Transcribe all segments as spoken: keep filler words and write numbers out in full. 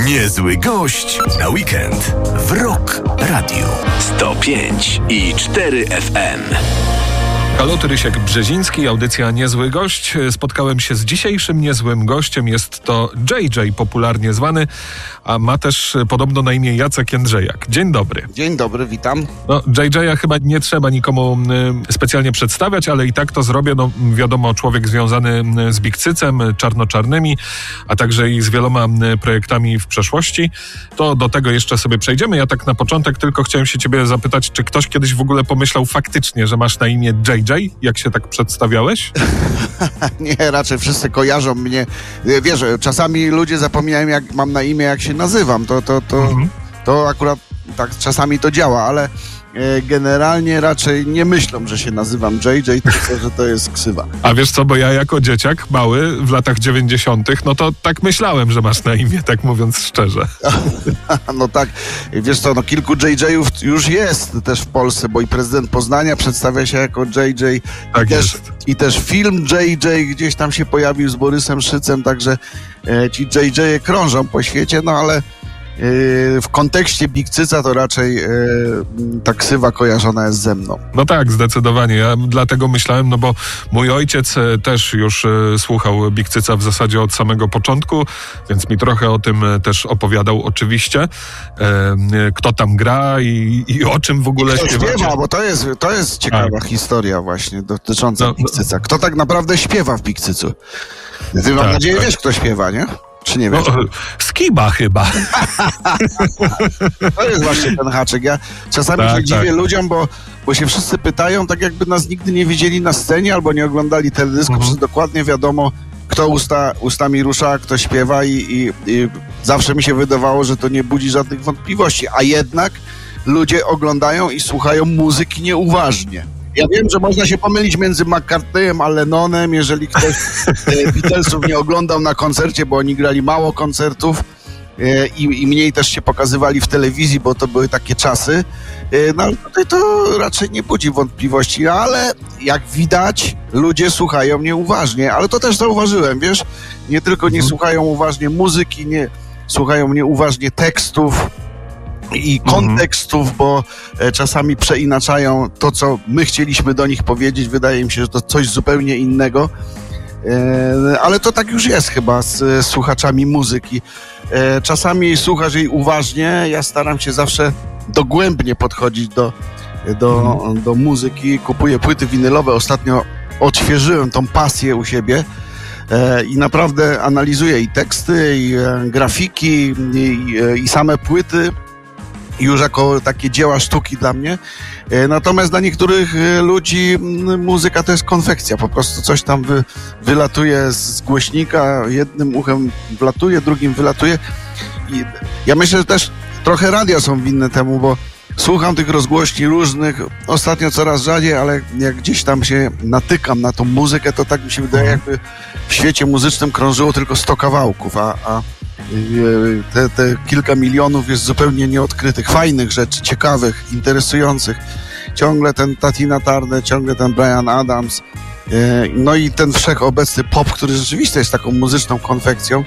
Niezły gość na weekend w Rock Radio sto pięć i cztery F M. Halo, Rysiek Brzeziński, audycja Niezły Gość. Spotkałem się z dzisiejszym niezłym gościem. Jest to J J, popularnie zwany, a ma też podobno na imię Jacek Jędrzejak. Dzień dobry. Dzień dobry, witam. No, J J chyba nie trzeba nikomu y, specjalnie przedstawiać, ale i tak to zrobię. No, wiadomo, człowiek związany z Bikcycem, Czarnoczarnymi, a także i z wieloma y, projektami w przeszłości. To do tego jeszcze sobie przejdziemy. Ja tak na początek tylko chciałem się ciebie zapytać, czy ktoś kiedyś w ogóle pomyślał faktycznie, że masz na imię J J, jak się tak przedstawiałeś? Nie, raczej wszyscy kojarzą mnie. Wiesz, czasami ludzie zapominają, jak mam na imię, jak się nazywam. To, to, to, mhm. to akurat tak czasami to działa, ale generalnie raczej nie myślą, że się nazywam J J, tylko że to jest ksywa. A wiesz co, bo ja jako dzieciak mały w latach dziewięćdziesiątych, no to tak myślałem, że masz na imię, tak mówiąc szczerze. No tak, wiesz co, no kilku J J-ów już jest też w Polsce, bo i prezydent Poznania przedstawia się jako J J. Tak I też, jest. I też film J J gdzieś tam się pojawił z Borysem Szycem, także e, ci J J krążą po świecie, no ale w kontekście Bikcyca to raczej e, ta ksywa kojarzona jest ze mną. No tak, zdecydowanie. Ja dlatego myślałem, no bo mój ojciec też już e, słuchał Bikcyca w zasadzie od samego początku, więc mi trochę o tym też opowiadał oczywiście. E, kto tam gra i, i o czym w ogóle śpiewa. śpiewa, bo to jest, to jest ciekawa tak. historia właśnie dotycząca no, Bikcyca. Kto tak naprawdę śpiewa w Bikcycu? Ty tak, mam nadzieję tak. wiesz, kto śpiewa, nie? Czy nie wiesz? No, Skiba chyba. To jest właśnie ten haczyk. Ja czasami tak, się dziwię tak. ludziom, bo, bo się wszyscy pytają, tak jakby nas nigdy nie widzieli na scenie albo nie oglądali teledysku, mhm. przecież dokładnie wiadomo, kto usta, ustami rusza, kto śpiewa i, i, i zawsze mi się wydawało, że to nie budzi żadnych wątpliwości, a jednak ludzie oglądają i słuchają muzyki nieuważnie. Ja wiem, że można się pomylić między McCartneyem a Lennonem, jeżeli ktoś e, Beatlesów nie oglądał na koncercie, bo oni grali mało koncertów e, i, i mniej też się pokazywali w telewizji, bo to były takie czasy. E, no ale tutaj to raczej nie budzi wątpliwości, ale jak widać, ludzie słuchają mnie uważnie, ale to też zauważyłem, wiesz, nie tylko nie słuchają uważnie muzyki, nie słuchają mnie uważnie tekstów i kontekstów, mhm. bo e, czasami przeinaczają to, co my chcieliśmy do nich powiedzieć. Wydaje mi się, że to coś zupełnie innego. E, ale to tak już jest chyba z e, słuchaczami muzyki. E, czasami słuchasz jej uważnie. Ja staram się zawsze dogłębnie podchodzić do, do, mhm. do muzyki. Kupuję płyty winylowe. Ostatnio odświeżyłem tą pasję u siebie. E, I naprawdę analizuję i teksty, i e, grafiki, i, i same płyty. Już jako takie dzieła sztuki dla mnie. Natomiast dla niektórych ludzi muzyka to jest konfekcja. Po prostu coś tam wy, wylatuje z głośnika, jednym uchem wlatuje, drugim wylatuje. I ja myślę, że też trochę radia są winne temu, bo słucham tych rozgłośni różnych, ostatnio coraz rzadziej, ale jak gdzieś tam się natykam na tą muzykę, to tak mi się wydaje, jakby w świecie muzycznym krążyło tylko sto kawałków, a, a Te, te kilka milionów jest zupełnie nieodkrytych, fajnych rzeczy, ciekawych, interesujących. Ciągle ten Tina Turner, ciągle ten Bryan Adams, no i ten wszechobecny pop, który rzeczywiście jest taką muzyczną konfekcją.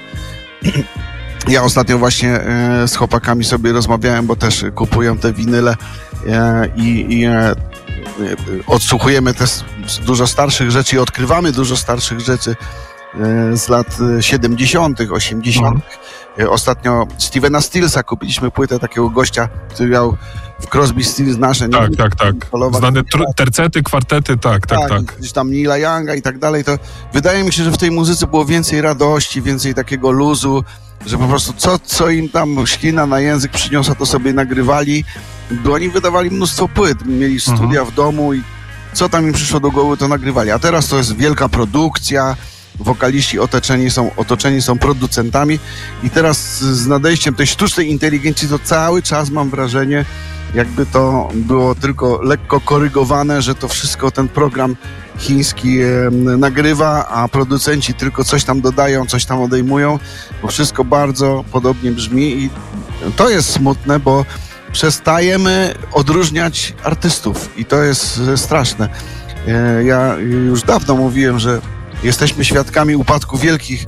Ja ostatnio właśnie z chłopakami sobie rozmawiałem, bo też kupują te winyle i, i odsłuchujemy też dużo starszych rzeczy i odkrywamy dużo starszych rzeczy z lat siedemdziesiątych, osiemdziesiątych. Mhm. Ostatnio Stevena Stillsa kupiliśmy płytę takiego gościa, który grał w Crosby, Stills Nash. Tak, nie? tak, tak. Znane tr- tercety, kwartety, tak, tak, tak. tak. Gdzieś tam Neila Younga i tak dalej. To wydaje mi się, że w tej muzyce było więcej radości, więcej takiego luzu, że po prostu co, co im tam ślina na język przyniosła, to sobie nagrywali. Bo oni wydawali mnóstwo płyt, mieli studia mhm. w domu i co tam im przyszło do głowy, to nagrywali. A teraz to jest wielka produkcja, wokaliści otoczeni są, otoczeni są producentami i teraz z nadejściem tej sztucznej inteligencji to cały czas mam wrażenie, jakby to było tylko lekko korygowane, że to wszystko ten program chiński e, nagrywa, a producenci tylko coś tam dodają, coś tam odejmują, bo wszystko bardzo podobnie brzmi i to jest smutne, bo przestajemy odróżniać artystów i to jest straszne. E, ja już dawno mówiłem, że jesteśmy świadkami upadku wielkich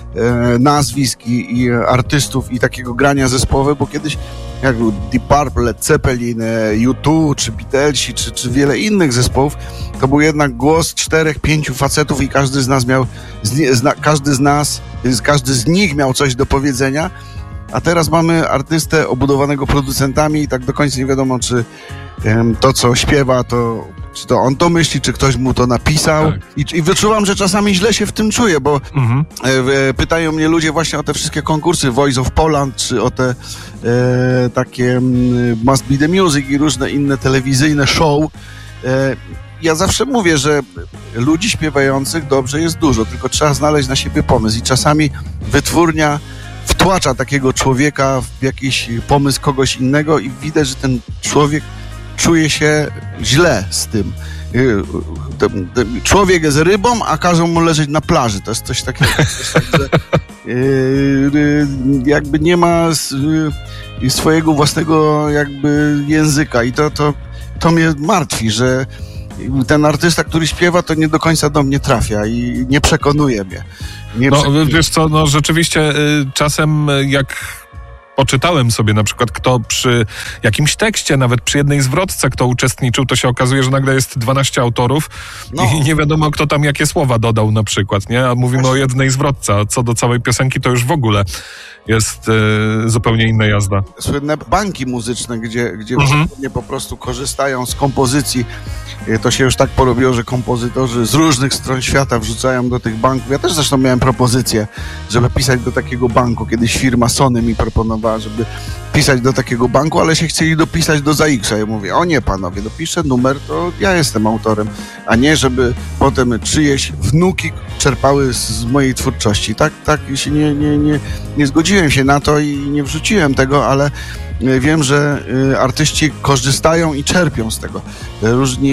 e, nazwisk i, i artystów i takiego grania zespołowe, bo kiedyś jak był Deep Purple, Led Zeppelin, U dwa, czy Beatlesi, czy, czy wiele innych zespołów, to był jednak głos czterech, pięciu facetów i każdy z nas miał, zna, każdy z nas, każdy z nich miał coś do powiedzenia, a teraz mamy artystę obudowanego producentami i tak do końca nie wiadomo, czy um, to, co śpiewa, to czy to on to myśli, czy ktoś mu to napisał. Tak. I, I wyczuwam, że czasami źle się w tym czuję, bo mhm. e, pytają mnie ludzie właśnie o te wszystkie konkursy Voice of Poland, czy o te e, takie m, Must Be The Music i różne inne telewizyjne show. E, ja zawsze mówię, że ludzi śpiewających dobrze jest dużo, tylko trzeba znaleźć na siebie pomysł i czasami wytwórnia wtłacza takiego człowieka w jakiś pomysł kogoś innego i widać, że ten człowiek czuje się źle z tym. Człowiek jest rybą, a każą mu leżeć na plaży. To jest coś takiego. Coś tak, że, jakby nie ma swojego własnego jakby języka i to, to, to mnie martwi, że ten artysta, który śpiewa, to nie do końca do mnie trafia i nie przekonuje mnie. Nie no przekonuje. Wiesz co, no rzeczywiście y, czasem jak poczytałem sobie na przykład, kto przy jakimś tekście, nawet przy jednej zwrotce, kto uczestniczył, to się okazuje, że nagle jest dwanaście autorów no. i nie wiadomo, kto tam jakie słowa dodał na przykład, nie? A mówimy Właśnie. o jednej zwrotce, a co do całej piosenki, to już w ogóle jest e, zupełnie inna jazda. Słynne banki muzyczne, gdzie, gdzie mhm. po prostu korzystają z kompozycji. To się już tak porobiło, że kompozytorzy z różnych stron świata wrzucają do tych banków. Ja też zresztą miałem propozycję, żeby pisać do takiego banku. Kiedyś firma Sony mi proponowała, żeby pisać do takiego banku, ale się chcieli dopisać do Zaiksa. Ja mówię, o nie panowie, dopiszę numer, to ja jestem autorem, a nie żeby potem czyjeś wnuki czerpały z mojej twórczości. Tak, tak się nie, nie, nie, nie zgodziłem się na to i nie wrzuciłem tego, ale wiem, że artyści korzystają i czerpią z tego. Różni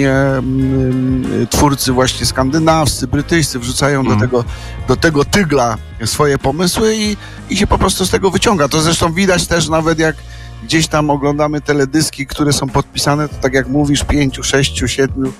twórcy właśnie skandynawscy, brytyjscy wrzucają mm. do tego, do tego tygla swoje pomysły i, i się po prostu z tego wyciąga. To zresztą widać też nawet jak gdzieś tam oglądamy teledyski, które są podpisane, to tak jak mówisz, pięciu, sześciu, siedmiu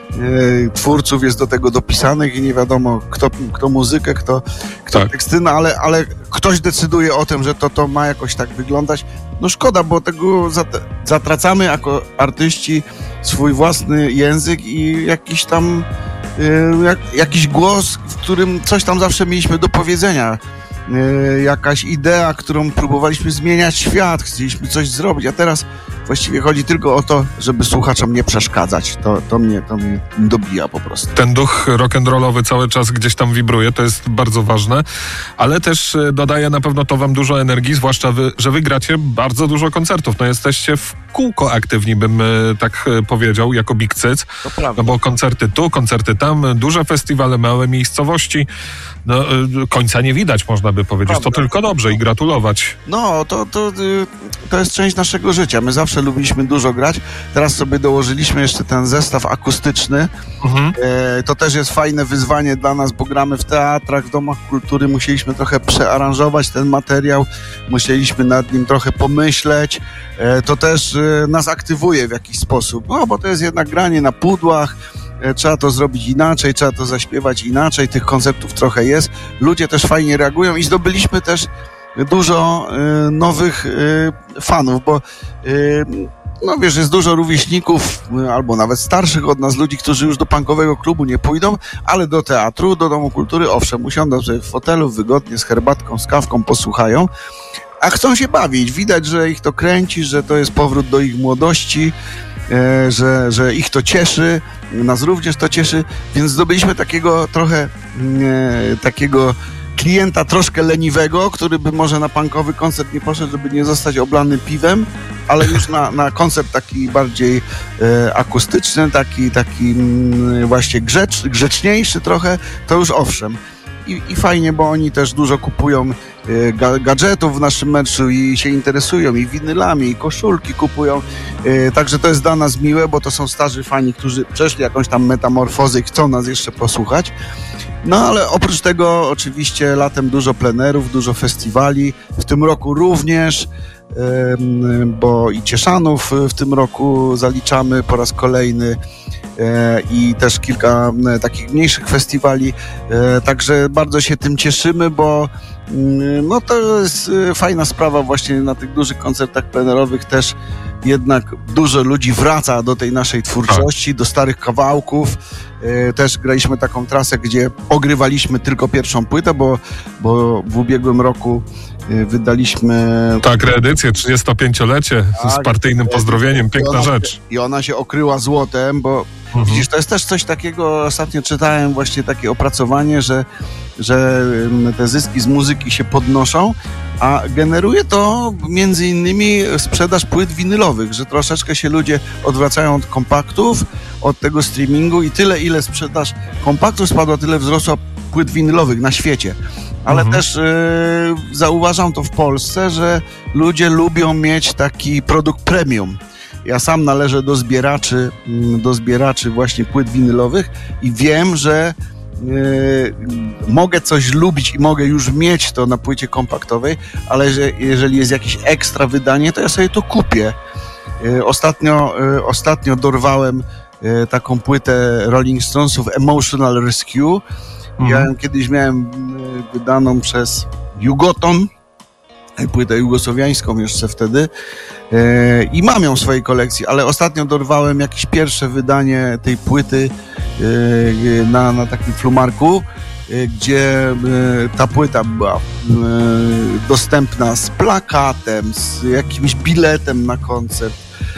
twórców jest do tego dopisanych i nie wiadomo kto, kto muzykę, kto, kto tak. teksty, no ale, ale ktoś decyduje o tym, że to, to ma jakoś tak wyglądać. No szkoda, bo tego zat- zatracamy jako artyści swój własny język i jakiś tam yy, jak, jakiś głos, w którym coś tam zawsze mieliśmy do powiedzenia. Yy, jakaś idea, którą próbowaliśmy zmieniać świat, chcieliśmy coś zrobić, a teraz właściwie chodzi tylko o to, żeby słuchaczom nie przeszkadzać. To, to, mnie, to mnie dobija po prostu. Ten duch rock'n'rollowy cały czas gdzieś tam wibruje, to jest bardzo ważne, ale też dodaje na pewno to wam dużo energii, zwłaszcza wy, że wy gracie bardzo dużo koncertów. No jesteście w kółko aktywni, bym tak powiedział, jako Big Cyc. To prawda. No bo koncerty tu, koncerty tam, duże festiwale, małe miejscowości. No, końca nie widać, można by powiedzieć. Prawda. To tylko dobrze i gratulować. No, to, to, to jest część naszego życia. My zawsze lubiliśmy dużo grać. Teraz sobie dołożyliśmy jeszcze ten zestaw akustyczny. Mhm. E, to też jest fajne wyzwanie dla nas, bo gramy w teatrach, w domach kultury. Musieliśmy trochę przearanżować ten materiał. Musieliśmy nad nim trochę pomyśleć. E, to też e, nas aktywuje w jakiś sposób. No, bo to jest jednak granie na pudłach. Trzeba to zrobić inaczej, trzeba to zaśpiewać inaczej, tych konceptów trochę jest. Ludzie też fajnie reagują i zdobyliśmy też dużo y, nowych y, fanów, bo y, no wiesz, jest dużo rówieśników, y, albo nawet starszych od nas ludzi, którzy już do punkowego klubu nie pójdą, ale do teatru, do Domu Kultury, owszem, usiądą sobie w fotelu, wygodnie, z herbatką, z kawką, posłuchają, a chcą się bawić. Widać, że ich to kręci, że to jest powrót do ich młodości, E, że, że ich to cieszy, nas również to cieszy, więc zdobyliśmy takiego trochę e, takiego klienta troszkę leniwego, który by może na punkowy koncert nie poszedł, żeby nie zostać oblany piwem, ale już na, na koncert taki bardziej e, akustyczny, taki, taki m, właśnie grzecz, grzeczniejszy trochę, to już owszem. I, I fajnie, bo oni też dużo kupują e, ga, gadżetów w naszym meczu i się interesują i winylami, i koszulki kupują. E, także to jest dla nas miłe, bo to są starzy fani, którzy przeszli jakąś tam metamorfozę i chcą nas jeszcze posłuchać. No ale oprócz tego oczywiście latem dużo plenerów, dużo festiwali. W tym roku również, e, bo i Cieszanów w tym roku zaliczamy po raz kolejny. i też kilka takich mniejszych festiwali, także bardzo się tym cieszymy, bo no to jest fajna sprawa właśnie na tych dużych koncertach plenerowych też jednak dużo ludzi wraca do tej naszej twórczości, do starych kawałków. Też graliśmy taką trasę, gdzie ogrywaliśmy tylko pierwszą płytę, bo, bo w ubiegłym roku wydaliśmy... Tak, reedycję, trzydziestopięciolecie tak, z partyjnym pozdrowieniem, piękna i ona, rzecz. I ona się okryła złotem, bo mhm. widzisz, to jest też coś takiego, ostatnio czytałem właśnie takie opracowanie, że, że te zyski z muzyki się podnoszą, a generuje to między innymi sprzedaż płyt winylowych, że troszeczkę się ludzie odwracają od kompaktów, od tego streamingu i tyle, ile sprzedaż kompaktów spadła, tyle wzrosła płyt winylowych na świecie. Ale mhm. też y, zauważam to w Polsce, że ludzie lubią mieć taki produkt premium. Ja sam należę do zbieraczy, do zbieraczy właśnie płyt winylowych i wiem, że y, mogę coś lubić i mogę już mieć to na płycie kompaktowej, ale że jeżeli jest jakieś ekstra wydanie, to ja sobie to kupię. Y, ostatnio, y, ostatnio dorwałem y, taką płytę Rolling Stonesów Emotional Rescue. Ja ją kiedyś miałem wydaną przez Jugoton, płytę jugosłowiańską jeszcze wtedy e, i mam ją w swojej kolekcji, ale ostatnio dorwałem jakieś pierwsze wydanie tej płyty e, na, na takim flumarku, e, gdzie e, ta płyta była e, dostępna z plakatem, z jakimś biletem na koncert,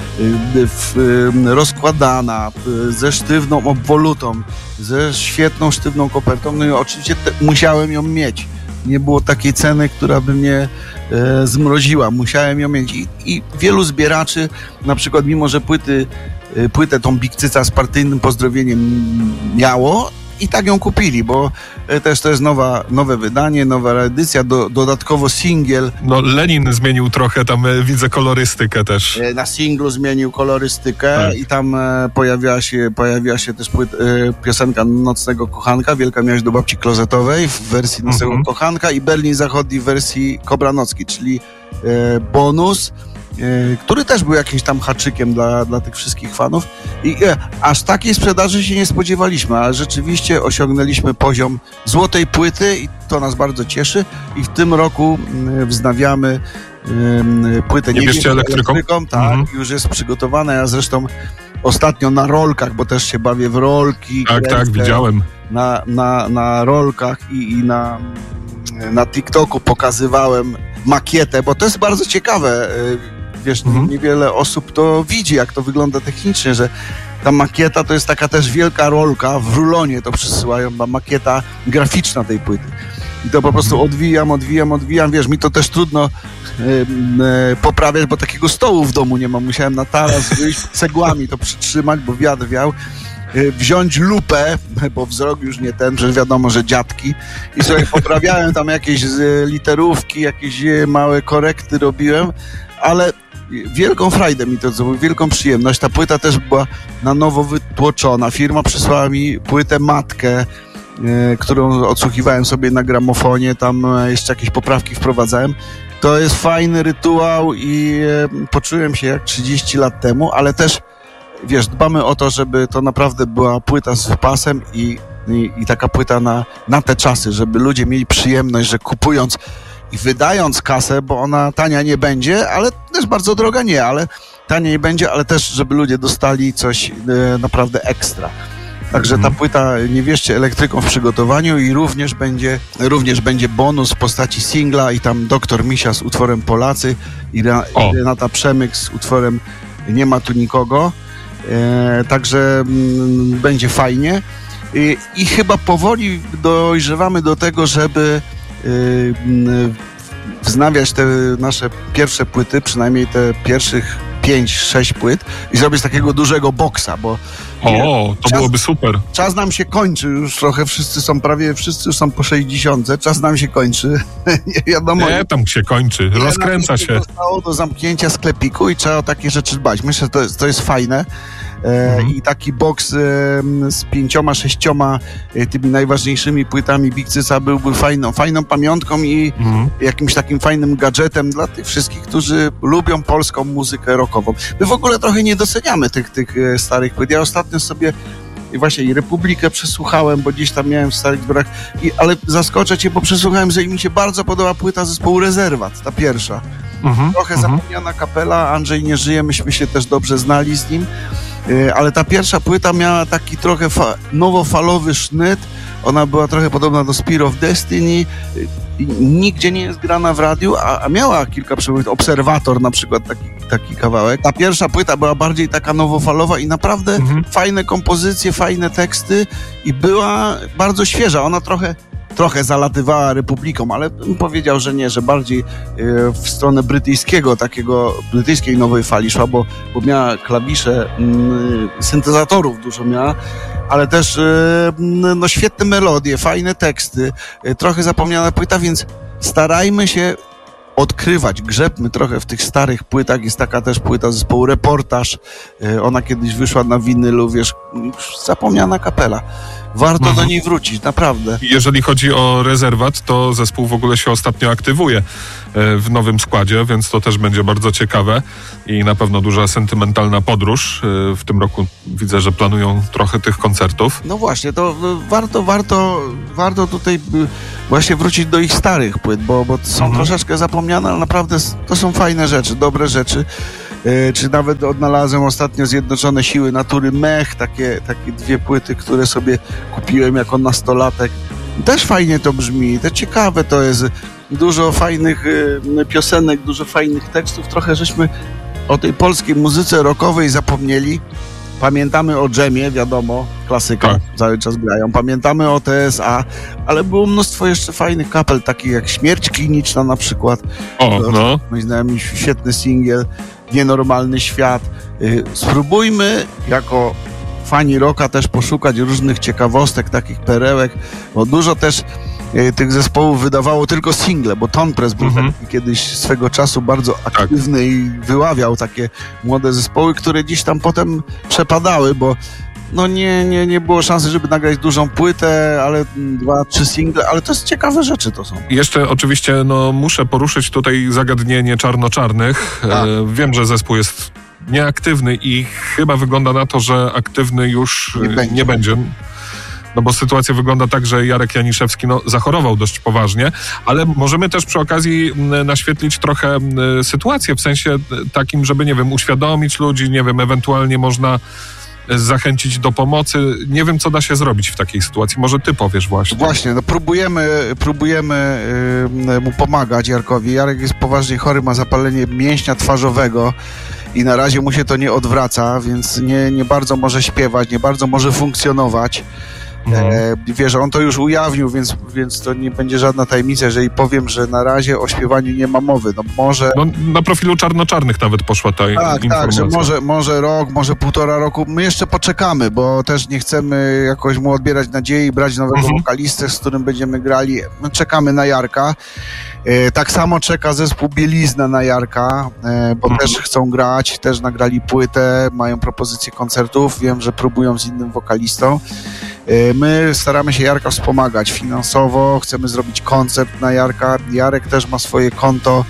rozkładana, ze sztywną obwolutą, ze świetną, sztywną kopertą, no i oczywiście te, musiałem ją mieć. Nie było takiej ceny, która by mnie e, zmroziła. Musiałem ją mieć. I, i wielu zbieraczy, na przykład mimo, że płyty, e, płytę tą Big Cyca z partyjnym pozdrowieniem miało, i tak ją kupili, bo też to jest nowa, nowe wydanie, nowa edycja, do, dodatkowo singiel. No Lenin zmienił trochę tam, widzę, kolorystykę też. Na singlu zmienił kolorystykę tak. I tam pojawiła się, pojawiła się też płyt, piosenka Nocnego Kochanka, Wielka Miłość do babci klozetowej w wersji Nocnego mhm. Kochanka i Berlin Zachodni w wersji Kobranocki, czyli bonus, który też był jakimś tam haczykiem dla, dla tych wszystkich fanów i e, aż takiej sprzedaży się nie spodziewaliśmy, ale rzeczywiście osiągnęliśmy poziom złotej płyty i to nas bardzo cieszy i w tym roku y, wznawiamy y, płytę Niebieskie elektryką, elektryką tak, mhm. już jest przygotowana, ja zresztą ostatnio na rolkach, bo też się bawię w rolki. Tak, tak, widziałem. Na, na, na rolkach i, i na, na TikToku pokazywałem makietę, bo to jest bardzo ciekawe. Wiesz, mhm. niewiele osób to widzi, jak to wygląda technicznie, że ta makieta to jest taka też wielka rolka, w rulonie to przysyłają, ta makieta graficzna tej płyty. I to po prostu odwijam, odwijam, odwijam, wiesz, mi to też trudno yy, yy, poprawiać, bo takiego stołu w domu nie mam, musiałem na taras wyjść, cegłami to przytrzymać, bo wiatr wiał, yy, wziąć lupę, bo wzrok już nie ten, że wiadomo, że dziadki, i sobie poprawiałem tam jakieś yy, literówki, jakieś yy, małe korekty robiłem, ale wielką frajdę mi to zrobiło, wielką przyjemność. Ta płyta też była na nowo wytłoczona. Firma przysłała mi płytę matkę, e, którą odsłuchiwałem sobie na gramofonie, tam jeszcze jakieś poprawki wprowadzałem. To jest fajny rytuał i e, poczułem się jak trzydzieści lat temu, ale też, wiesz, dbamy o to, żeby to naprawdę była płyta z wypasem i, i, i taka płyta na, na te czasy, żeby ludzie mieli przyjemność, że kupując i wydając kasę, bo ona tania nie będzie, ale też bardzo droga nie, ale tania nie będzie, ale też, żeby ludzie dostali coś e, naprawdę ekstra. Także ta płyta Niewieście elektryką w przygotowaniu i również będzie, również będzie bonus w postaci singla i tam Doktor Misia z utworem Polacy i Renata Przemyk z utworem Nie ma tu nikogo. E, także m, będzie fajnie. I, I chyba powoli dojrzewamy do tego, żeby wznawiać te nasze pierwsze płyty, przynajmniej te pierwszych pięć, sześć płyt i zrobić takiego dużego boksa, bo o, to czas, byłoby super. Czas nam się kończy już trochę, wszyscy są prawie, wszyscy już są po sześćdziesiątce, czas nam się kończy. Nie wiadomo. Nie, tam się kończy, rozkręca się. Zostało do zamknięcia sklepiku i trzeba o takie rzeczy dbać. Myślę, że to jest, to jest fajne. E, mhm. I taki boks e, z pięcioma, sześcioma e, tymi najważniejszymi płytami Big Cyca byłby fajną, fajną pamiątką i mhm. jakimś takim fajnym gadżetem dla tych wszystkich, którzy lubią polską muzykę rockową. My w ogóle trochę nie doceniamy tych, tych e, starych płyt. Ja ostatnio ostatnio sobie i właśnie i Republikę przesłuchałem, bo gdzieś tam miałem w starych zbiorach, I, ale zaskoczę cię, bo przesłuchałem, że mi się bardzo podoba płyta zespołu Rezerwat, ta pierwsza. Mhm, Trochę mhm. zapomniana kapela, Andrzej nie żyje, myśmy się też dobrze znali z nim, yy, ale ta pierwsza płyta miała taki trochę fa- nowofalowy sznyt, ona była trochę podobna do Spear of Destiny, yy, nigdzie nie jest grana w radiu, a, a miała kilka przebojów, Obserwator na przykład, taki, taki kawałek. Ta pierwsza płyta była bardziej taka nowofalowa i naprawdę mhm. fajne kompozycje, fajne teksty i była bardzo świeża. Ona trochę trochę zalatywała Republiką, ale bym powiedział, że nie, że bardziej y, w stronę brytyjskiego, takiego brytyjskiej nowej fali szła, bo, bo miała klawisze, y, syntezatorów dużo miała, ale też y, no, świetne melodie, fajne teksty, y, trochę zapomniana płyta, więc starajmy się odkrywać, grzebmy trochę w tych starych płytach. Jest taka też płyta zespołu Reportaż. Ona kiedyś wyszła na winylu, wiesz, zapomniana kapela. Warto mhm. do niej wrócić, naprawdę. Jeżeli chodzi o Rezerwat, to zespół w ogóle się ostatnio aktywuje w nowym składzie, więc to też będzie bardzo ciekawe i na pewno duża sentymentalna podróż. W tym roku widzę, że planują trochę tych koncertów. No właśnie, to warto, warto, warto tutaj właśnie wrócić do ich starych płyt, bo, bo są mhm. troszeczkę zapomniane, ale naprawdę to są fajne rzeczy, dobre rzeczy. Czy nawet odnalazłem ostatnio Zjednoczone Siły Natury Mech, takie, takie dwie płyty, które sobie kupiłem jako nastolatek. Też fajnie to brzmi, to ciekawe to jest. Dużo fajnych piosenek, dużo fajnych tekstów. Trochę żeśmy o tej polskiej muzyce rockowej zapomnieli. Pamiętamy o Dżemie, wiadomo, klasyka, tak. Cały czas grają. Pamiętamy o T S A, ale było mnóstwo jeszcze fajnych kapel, takich jak Śmierć Kliniczna na przykład. O, no. Moi znajomi, świetny singiel, Nienormalny Świat. Spróbujmy jako fani rocka też poszukać różnych ciekawostek, takich perełek, bo dużo też tych zespołów wydawało tylko single, bo Ton Press był mhm. taki kiedyś swego czasu bardzo aktywny tak. i wyławiał takie młode zespoły, które gdzieś tam potem przepadały, bo no nie, nie, nie było szansy, żeby nagrać dużą płytę, ale dwa, trzy single, ale to jest ciekawe rzeczy to są. Jeszcze oczywiście no, muszę poruszyć tutaj zagadnienie Czarnoczarnych. E, wiem, że zespół jest nieaktywny i chyba wygląda na to, że aktywny już nie będzie. Nie będzie. No bo sytuacja wygląda tak, że Jarek Janiszewski no, zachorował dość poważnie, ale możemy też przy okazji naświetlić trochę sytuację w sensie takim, żeby, nie wiem, uświadomić ludzi, nie wiem, ewentualnie można zachęcić do pomocy. Nie wiem, co da się zrobić w takiej sytuacji. Może ty powiesz właśnie. Właśnie, no próbujemy, próbujemy yy, mu pomagać Jarkowi. Jarek jest poważnie chory, ma zapalenie mięśnia twarzowego i na razie mu się to nie odwraca, więc nie, nie bardzo może śpiewać, nie bardzo może funkcjonować. Mhm. E, wiesz, on to już ujawnił, więc, więc to nie będzie żadna tajemnica, jeżeli powiem, że na razie o śpiewaniu nie ma mowy. No może... No, na profilu Czarnoczarnych nawet poszła ta tak, informacja. Tak, że może, może rok, może półtora roku. My jeszcze poczekamy, bo też nie chcemy jakoś mu odbierać nadziei, brać nowego mhm. wokalistę, z którym będziemy grali. My czekamy na Jarka. E, tak samo czeka zespół Bielizna na Jarka, e, bo mhm. też chcą grać, też nagrali płytę, mają propozycje koncertów. Wiem, że próbują z innym wokalistą. My staramy się Jarka wspomagać finansowo, chcemy zrobić koncert na Jarka. Jarek też ma swoje konto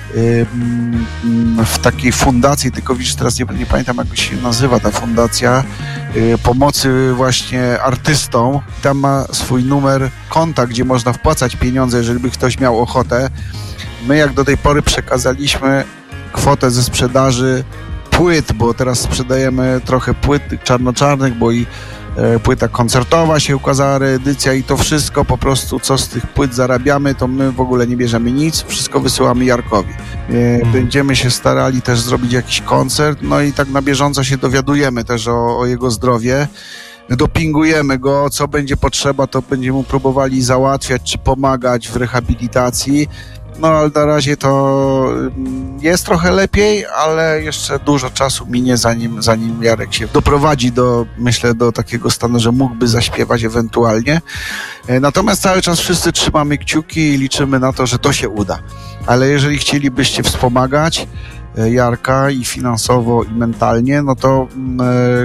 w takiej fundacji, tylko widzisz, teraz nie, nie pamiętam, jak się nazywa ta fundacja, pomocy właśnie artystom. Tam ma swój numer konta, gdzie można wpłacać pieniądze, jeżeli by ktoś miał ochotę. My jak do tej pory przekazaliśmy kwotę ze sprzedaży płyt, bo teraz sprzedajemy trochę płyt czarno-czarnych, bo i płyta koncertowa się ukazała, reedycja i to wszystko po prostu, co z tych płyt zarabiamy, to my w ogóle nie bierzemy nic, wszystko wysyłamy Jarkowi. Będziemy się starali też zrobić jakiś koncert, no i tak na bieżąco się dowiadujemy też o, o jego zdrowie. Dopingujemy go, co będzie potrzeba, to będziemy mu próbowali załatwiać czy pomagać w rehabilitacji. No ale na razie to jest trochę lepiej, ale jeszcze dużo czasu minie, zanim, zanim Jarek się doprowadzi do, myślę, do takiego stanu, że mógłby zaśpiewać ewentualnie. Natomiast cały czas wszyscy trzymamy kciuki i liczymy na to, że to się uda. Ale jeżeli chcielibyście wspomagać Jarka i finansowo, i mentalnie, no to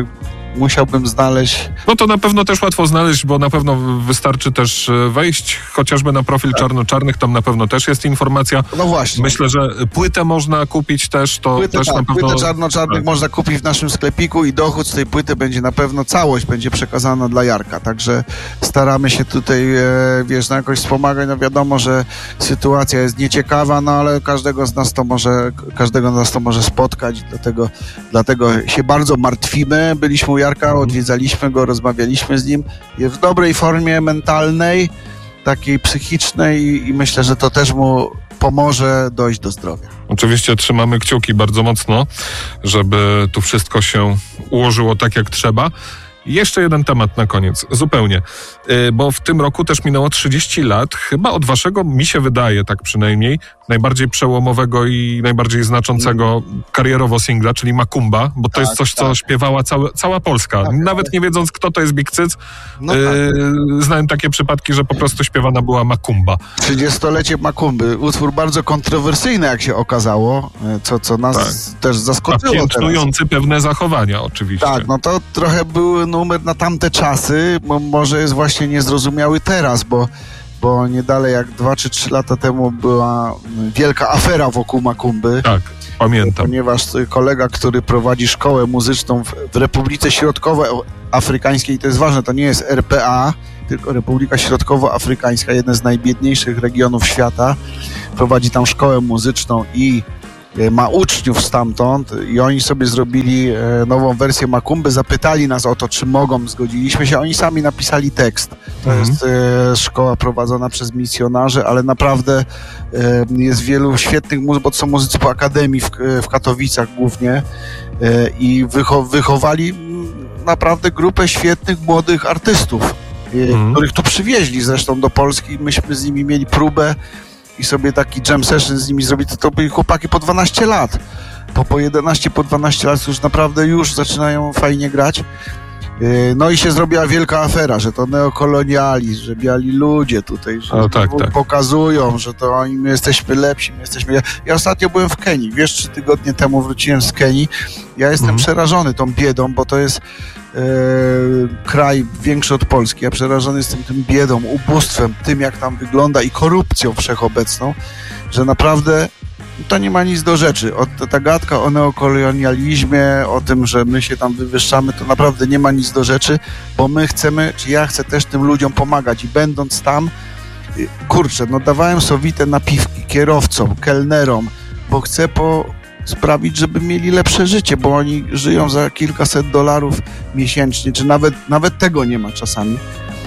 musiałbym znaleźć... No to na pewno też łatwo znaleźć, bo na pewno wystarczy też wejść chociażby na profil tak. Czarno-Czarnych, tam na pewno też jest informacja. No właśnie. Myślę, że płytę można kupić też, to płytę, też tak, na pewno... Płytę Czarno-Czarnych tak. można kupić w naszym sklepiku i dochód z tej płyty będzie na pewno, całość będzie przekazana dla Jarka, także staramy się tutaj, e, wiesz, no jakoś wspomagać, no wiadomo, że sytuacja jest nieciekawa, no ale każdego z nas to może, każdego z nas to może spotkać, dlatego, dlatego się bardzo martwimy. Byliśmy u Jarka, odwiedzaliśmy go, rozmawialiśmy z nim, jest w dobrej formie mentalnej, takiej psychicznej i, i myślę, że to też mu pomoże dojść do zdrowia. Oczywiście trzymamy kciuki bardzo mocno, żeby tu wszystko się ułożyło tak, jak trzeba. Jeszcze jeden temat na koniec, zupełnie, bo w tym roku też minęło trzydzieści lat, chyba od waszego, mi się wydaje, tak przynajmniej, najbardziej przełomowego i najbardziej znaczącego karierowo singla, czyli Makumba, bo to tak, jest coś, tak. co śpiewała całe, cała Polska. Tak, Nawet ale... nie wiedząc, kto to jest Big Cyc, no tak. yy, znałem takie przypadki, że po prostu śpiewana była Makumba. trzydziestolecie Makumby, utwór bardzo kontrowersyjny, jak się okazało, co, co nas tak. też zaskoczyło. Piętnujący pewne zachowania, oczywiście. Tak, no to trochę był numer na tamte czasy, bo może jest właśnie niezrozumiały teraz, bo, bo nie dalej jak dwa czy trzy lata temu była wielka afera wokół Makumby. Tak, pamiętam. Ponieważ kolega, który prowadzi szkołę muzyczną w, w Republice Środkowoafrykańskiej, to jest ważne, to nie jest R P A, tylko Republika Środkowoafrykańska, jeden z najbiedniejszych regionów świata, prowadzi tam szkołę muzyczną i ma uczniów stamtąd i oni sobie zrobili nową wersję Makumby, zapytali nas o to, czy mogą, zgodziliśmy się, oni sami napisali tekst. To mhm. jest e, szkoła prowadzona przez misjonarzy, ale naprawdę e, jest wielu świetnych muzyków, bo to są muzycy po Akademii w, w Katowicach głównie e, i wycho- wychowali naprawdę grupę świetnych, młodych artystów, e, mhm. których tu przywieźli zresztą do Polski. Myśmy z nimi mieli próbę i sobie taki jam session z nimi zrobić, to, to byli chłopaki po dwanaście lat. Po, po jedenaście, po dwanaście lat już naprawdę już zaczynają fajnie grać. Yy, no i się zrobiła wielka afera, że to neokolonializm, że biali ludzie tutaj, że o, tak, tak. pokazują, że to oni, my jesteśmy lepsi, my jesteśmy... Ja ostatnio byłem w Kenii, wiesz, trzy tygodnie temu wróciłem z Kenii. Ja jestem mhm. przerażony tą biedą, bo to jest yy, kraj większy od Polski. Ja przerażony jestem tym biedą, ubóstwem, tym jak tam wygląda i korupcją wszechobecną, że naprawdę to nie ma nic do rzeczy. O, ta gadka o neokolonializmie, o tym, że my się tam wywyższamy, to naprawdę nie ma nic do rzeczy, bo my chcemy, czy ja chcę też tym ludziom pomagać i będąc tam, kurczę, no dawałem sowite napiwki kierowcom, kelnerom, bo chcę po sprawić, żeby mieli lepsze życie, bo oni żyją za kilkaset dolarów miesięcznie, czy nawet, nawet tego nie ma czasami.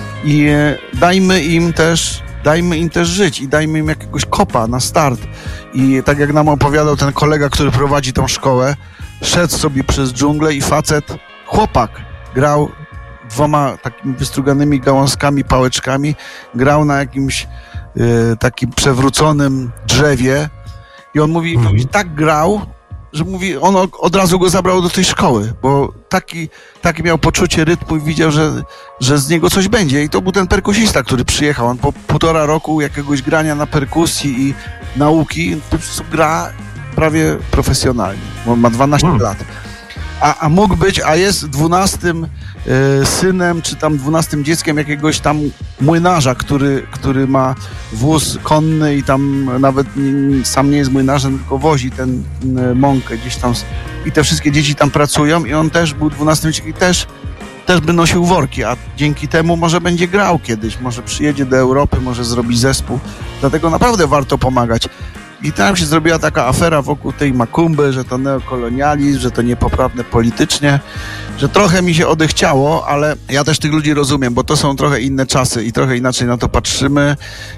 I e, dajmy im też Dajmy im też żyć i dajmy im jakiegoś kopa na start. I tak jak nam opowiadał ten kolega, który prowadzi tą szkołę, szedł sobie przez dżunglę i facet, chłopak, grał dwoma takimi wystruganymi gałązkami, pałeczkami, grał na jakimś y, takim przewróconym drzewie i on mówi, mm. mówi, tak grał, że mówi, on od razu go zabrał do tej szkoły, bo taki, taki miał poczucie rytmu i widział, że, że z niego coś będzie. I to był ten perkusista, który przyjechał. On po półtora roku jakiegoś grania na perkusji i nauki po prostu gra prawie profesjonalnie. On ma dwanaście hmm. lat. A, a mógł być, a jest dwunastym y, synem, czy tam dwunastym dzieckiem jakiegoś tam młynarza, który, który ma wóz konny i tam nawet nie, sam nie jest młynarzem, tylko wozi ten y, mąkę gdzieś tam. I te wszystkie dzieci tam pracują i on też był dwunastym dzieckiem i też, też by nosił worki, a dzięki temu może będzie grał kiedyś, może przyjedzie do Europy, może zrobi zespół. Dlatego naprawdę warto pomagać. I tam się zrobiła taka afera wokół tej Makumby, że to neokolonializm, że to niepoprawne politycznie, że trochę mi się odechciało, ale ja też tych ludzi rozumiem, bo to są trochę inne czasy i trochę inaczej na to patrzymy.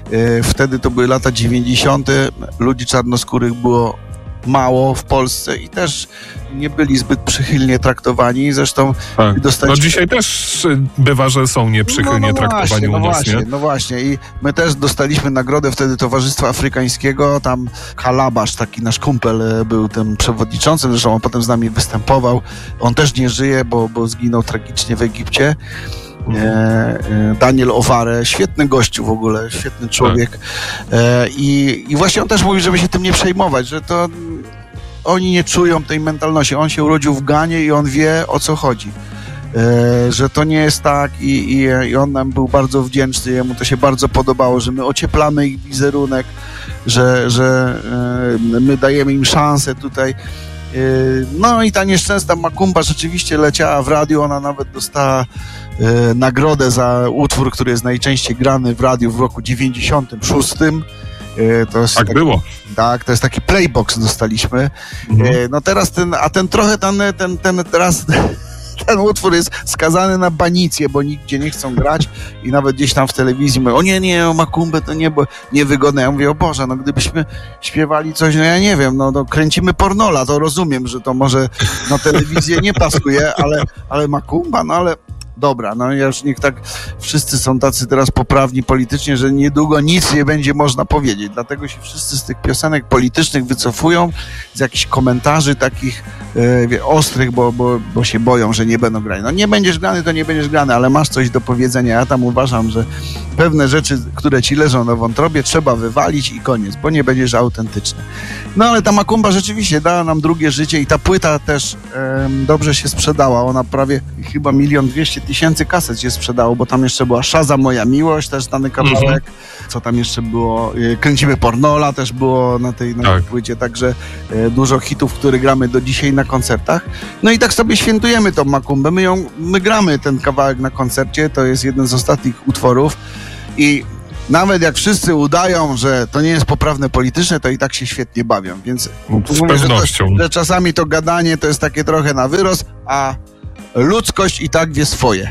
Wtedy to były lata dziewięćdziesiąte, ludzi czarnoskórych było mało w Polsce i też nie byli zbyt przychylnie traktowani. Zresztą tak. dostaliśmy... No dzisiaj też bywa, że są nieprzychylnie no, no traktowani właśnie, u nas, no właśnie, nie? No właśnie i my też dostaliśmy nagrodę wtedy Towarzystwa Afrykańskiego, tam Kalabasz, taki nasz kumpel, był tym przewodniczącym, zresztą on potem z nami występował. On też nie żyje, bo, bo zginął tragicznie w Egipcie. Daniel Oware, świetny gościu w ogóle, świetny człowiek. I, i właśnie on też mówi, żeby się tym nie przejmować, że to oni nie czują tej mentalności. On się urodził w Ganie i on wie, o co chodzi. e, że to nie jest tak i, i, i on nam był bardzo wdzięczny, jemu to się bardzo podobało, że my ocieplamy ich wizerunek, że, że e, my dajemy im szansę tutaj. E, no i ta nieszczęsna Makumba rzeczywiście leciała w radiu, ona nawet dostała e, nagrodę za utwór, który jest najczęściej grany w radiu w roku dziewięćdziesiątym szóstym. To jest tak taki, było. Tak, to jest taki playbox dostaliśmy. Mhm. No teraz ten, a ten trochę ten, ten, ten teraz ten utwór jest skazany na banicję, bo nigdzie nie chcą grać i nawet gdzieś tam w telewizji mówią, o nie, nie, o Makumbę to nie, bo niewygodne. Ja mówię, o Boże, no gdybyśmy śpiewali coś, no ja nie wiem, no, no kręcimy pornola, to rozumiem, że to może na telewizję nie pasuje, ale, ale Makumba, no ale dobra, no ja już niech tak, wszyscy są tacy teraz poprawni politycznie, że niedługo nic nie będzie można powiedzieć, dlatego się wszyscy z tych piosenek politycznych wycofują, z jakichś komentarzy takich e, ostrych, bo, bo, bo się boją, że nie będą grani. No nie będziesz grany, to nie będziesz grany, ale masz coś do powiedzenia. Ja tam uważam, że pewne rzeczy, które ci leżą na wątrobie, trzeba wywalić i koniec, bo nie będziesz autentyczny. No ale ta Makumba rzeczywiście dała nam drugie życie i ta płyta też e, dobrze się sprzedała. Ona prawie chyba milion dwieście tysięcy kaset się sprzedało, bo tam jeszcze była Szaza Moja Miłość, też dany kawałek, co tam jeszcze było, Kręcimy Pornola też było na tej, na tej tak. płycie, także e, dużo hitów, które gramy do dzisiaj na koncertach. No i tak sobie świętujemy tą Makumbę, my ją, my gramy ten kawałek na koncercie, to jest jeden z ostatnich utworów i nawet jak wszyscy udają, że to nie jest poprawne polityczne, to i tak się świetnie bawią, więc z mówię, pewnością. Że, to, że czasami to gadanie to jest takie trochę na wyrost, a ludzkość i tak wie swoje.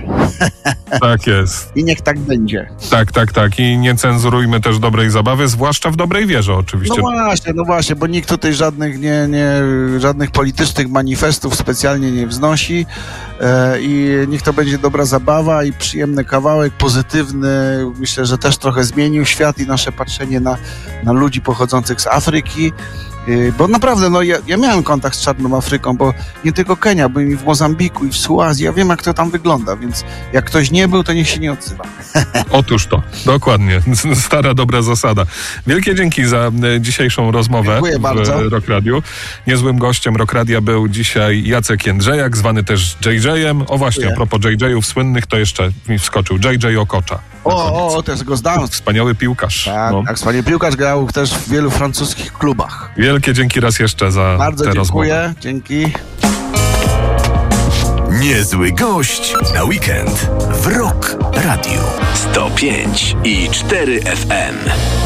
Tak jest. I niech tak będzie. Tak, tak, tak. I nie cenzurujmy też dobrej zabawy, zwłaszcza w dobrej wierze oczywiście. No właśnie, no właśnie, bo nikt tutaj żadnych, nie, nie, żadnych politycznych manifestów specjalnie nie wznosi e, i niech to będzie dobra zabawa i przyjemny kawałek, pozytywny. Myślę, że też trochę zmienił świat i nasze patrzenie na, na ludzi pochodzących z Afryki. Bo naprawdę, no ja, ja miałem kontakt z Czarną Afryką, bo nie tylko Kenia, byłem i w Mozambiku, i w Suazji, ja wiem, jak to tam wygląda, więc jak ktoś nie był, to niech się nie odzywa. Otóż to, dokładnie, stara dobra zasada. Wielkie dzięki za dzisiejszą rozmowę. Dziękuję w bardzo. Rock Radiu. Niezłym gościem Rock Radia był dzisiaj Jacek Jędrzejak, zwany też dżej dżejem. O właśnie, Dziękuję. a propos dżej dżejów słynnych, to jeszcze mi wskoczył dżej dżej Okocza. O, o, też go znam. Wspaniały piłkarz. Tak, no. tak, wspaniały piłkarz, grał też w wielu francuskich klubach. Wielkie dzięki raz jeszcze za Bardzo tę dziękuję, rozmowę. dzięki. Niezły gość na weekend w Rock Radio sto pięć i cztery F M.